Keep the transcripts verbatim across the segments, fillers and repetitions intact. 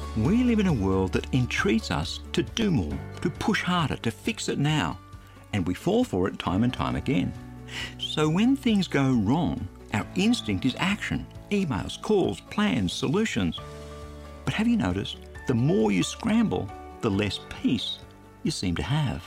We live in a world that entreats us to do more, to push harder, to fix it now, and we fall for it time and time again. So when things go wrong, our instinct is action, emails, calls, plans, solutions. But have you noticed, the more you scramble, the less peace you seem to have?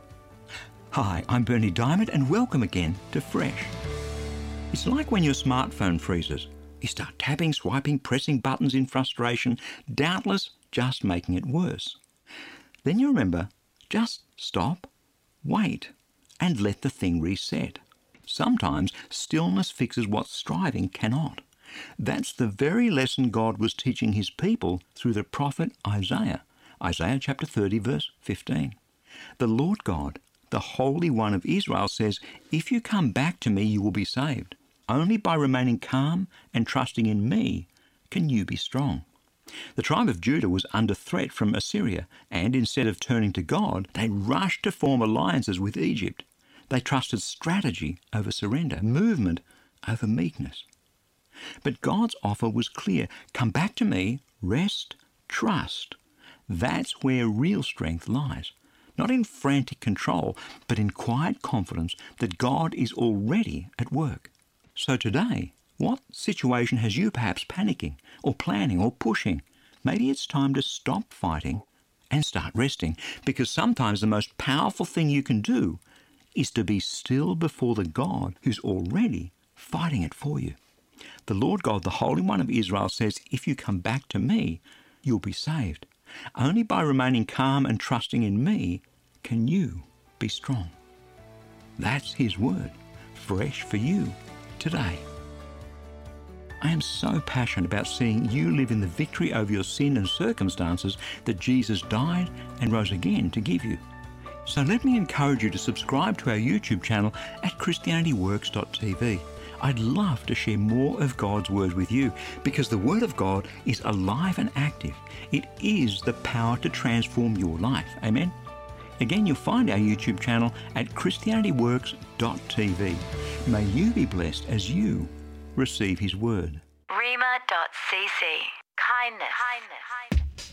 Hi, I'm Bernie Diamond and welcome again to Fresh. It's like when your smartphone freezes. You start tapping, swiping, pressing buttons in frustration, doubtless just making it worse. Then you remember, just stop, wait, and let the thing reset. Sometimes stillness fixes what striving cannot. That's the very lesson God was teaching his people through the prophet Isaiah. Isaiah chapter thirty, verse fifteen. The Lord God, the Holy One of Israel, says, "If you come back to me, you will be saved. Only by remaining calm and trusting in me can you be strong." The tribe of Judah was under threat from Assyria, and instead of turning to God, they rushed to form alliances with Egypt. They trusted strategy over surrender, movement over meekness. But God's offer was clear. Come back to me, rest, trust. That's where real strength lies. Not in frantic control, but in quiet confidence that God is already at work. So today, what situation has you perhaps panicking or planning or pushing? Maybe it's time to stop fighting and start resting, because sometimes the most powerful thing you can do is to be still before the God who's already fighting it for you. The Lord God, the Holy One of Israel, says, "If you come back to me, you'll be saved. Only by remaining calm and trusting in me can you be strong." That's his word, fresh for you today. I am so passionate about seeing you live in the victory over your sin and circumstances that Jesus died and rose again to give you. So let me encourage you to subscribe to our YouTube channel at Christianity Works dot T V. I'd love to share more of God's Word with you, because the Word of God is alive and active. It is the power to transform your life. Amen? Again, you'll find our YouTube channel at Christianity Works dot T V. May you be blessed as you receive his Word. Rhema dot C C. Kindness. Kindness.